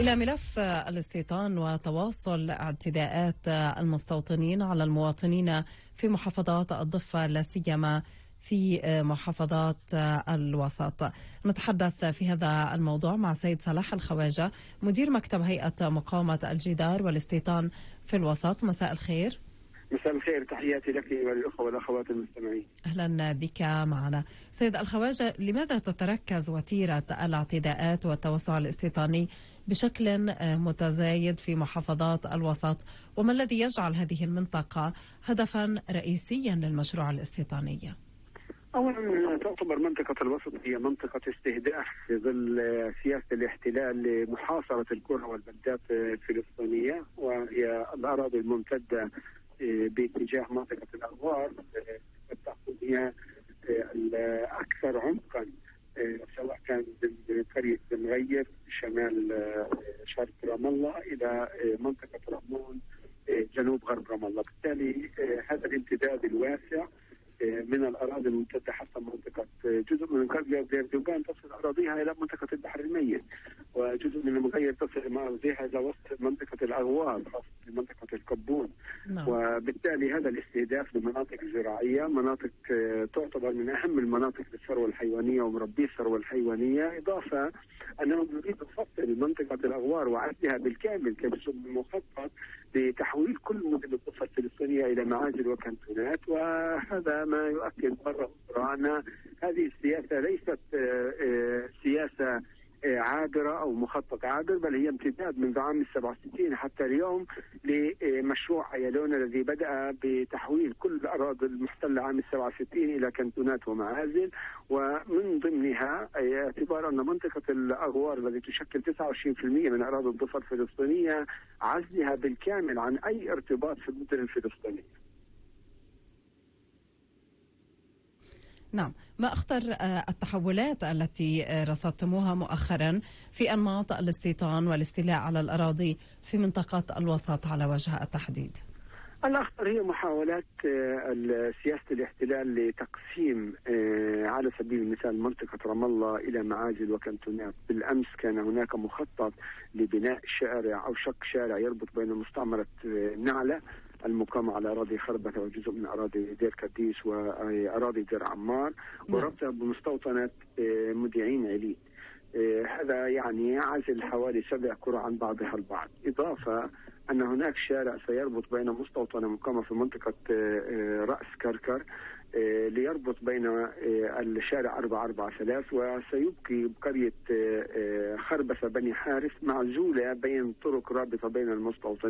إلى ملف الاستيطان وتواصل اعتداءات المستوطنين على المواطنين في محافظات الضفة لا سيما في محافظات الوسط. نتحدث في هذا الموضوع مع سيد صلاح الخواجة مدير مكتب هيئة مقاومة الجدار والاستيطان في الوسط. مساء الخير. مساء الخير، تحياتي لك وللأخوة والأخوات المستمعين. أهلا بك معنا. سيد الخواجة، لماذا تتركز وتيرة الاعتداءات والتوسع الاستيطاني بشكل متزايد في محافظات الوسط، وما الذي يجعل هذه المنطقة هدفا رئيسيا للمشروع الاستيطاني؟ أولا، تعتبر منطقة الوسط هي منطقة استهداف في ظل سياسة الاحتلال لمحاصرة القرى والبلدات الفلسطينية، وهي الأراضي الممتدة باتجاه منطقة الأغوار قد تكون هي الأكثر عمقا، سواء كان من قرية مغير شمال شرق رام الله إلى منطقة رمون جنوب غرب رام الله. بالتالي هذا الامتداد الواسع من الأراضي الممتدة حتى منطقة جزء من قرية ديردوغان تصل أراضيها إلى منطقة البحر الميت، وجزء من المغير تصل أراضيها إلى وسط منطقة الأغوار خاصة منطقة الكبون. وبالتالي هذا الاستهداف لمناطق زراعية، مناطق تعتبر من أهم المناطق للثروة الحيوانية ومربي الثروة الحيوانية، إضافة أنهم يريدوا فصل منطقة الأغوار وعزلها بالكامل كجزء من مخطط لتحويل كل مدن الضفة الفلسطينية إلى معازل وكانتونات. وهذا ما يؤكد مرة أخرى أن هذه السياسة ليست سياسة عابرة أو مخطط عابر، بل هي امتداد منذ عام 67 حتى اليوم لمشروع أيالون الذي بدأ بتحويل كل الأراضي المحتلة عام 67 إلى كانتونات ومعازل، ومن ضمنها اعتبار أن منطقة الأغوار التي تشكل 29% من أراضي الضفة الفلسطينية عزلها بالكامل عن أي ارتباط في المدن الفلسطينية. نعم، ما أخطر التحولات التي رصدتموها مؤخرا في أنماط الاستيطان والاستيلاء على الأراضي في منطقة الوسط على وجه التحديد؟ الأخطر هي محاولات سياسة الاحتلال لتقسيم على سبيل المثال منطقة رام الله إلى معازل وكانتونات. بالأمس كان هناك مخطط لبناء شارع أو شق شارع يربط بين مستعمرة نعلة المقامة على أراضي خربة وجزء من أراضي دير كديس وأراضي دير عمار، وربطها بمستوطنة مديعين عليل. هذا يعني عزل حوالي 7 قرى عن بعضها البعض، إضافة أن هناك شارع سيربط بين مستوطنة مقامة في منطقة رأس كركر ليربط بين الشارع 443 وسيبقي بقرية خربسة بني حارث معزولة بين طرق رابطة بين المستوطنين.